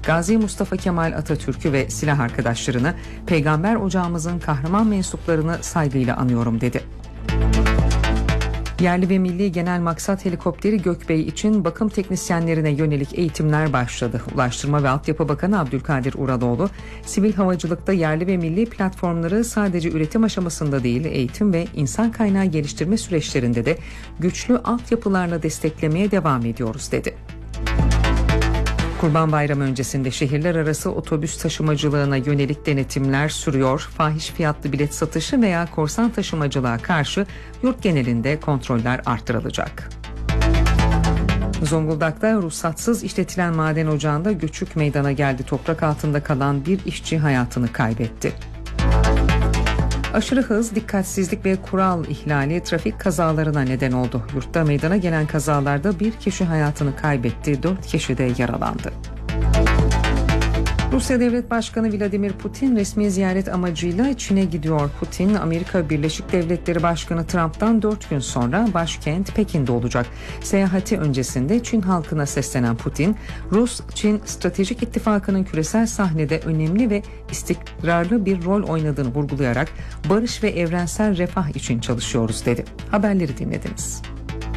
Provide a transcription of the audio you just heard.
Gazi Mustafa Kemal Atatürk'ü ve silah arkadaşlarını, peygamber ocağımızın kahraman mensuplarını saygıyla anıyorum dedi. Yerli ve milli genel maksat helikopteri Gökbey için bakım teknisyenlerine yönelik eğitimler başladı. Ulaştırma ve Altyapı Bakanı Abdülkadir Uraloğlu, sivil havacılıkta yerli ve milli platformları sadece üretim aşamasında değil, eğitim ve insan kaynağı geliştirme süreçlerinde de güçlü altyapılarla desteklemeye devam ediyoruz dedi. Kurban Bayramı öncesinde şehirler arası otobüs taşımacılığına yönelik denetimler sürüyor. Fahiş fiyatlı bilet satışı veya korsan taşımacılığa karşı yurt genelinde kontroller artırılacak. Zonguldak'ta ruhsatsız işletilen maden ocağında göçük meydana geldi. Toprak altında kalan bir işçi hayatını kaybetti. Aşırı hız, dikkatsizlik ve kural ihlali trafik kazalarına neden oldu. Yurtta meydana gelen kazalarda bir kişi hayatını kaybetti, 4 kişi de yaralandı. Rusya Devlet Başkanı Vladimir Putin resmi ziyaret amacıyla Çin'e gidiyor. Putin, Amerika Birleşik Devletleri Başkanı Trump'tan 4 gün sonra başkent Pekin'de olacak. Seyahati öncesinde Çin halkına seslenen Putin, Rus-Çin stratejik ittifakının küresel sahnede önemli ve istikrarlı bir rol oynadığını vurgulayarak barış ve evrensel refah için çalışıyoruz dedi. Haberleri dinlediniz.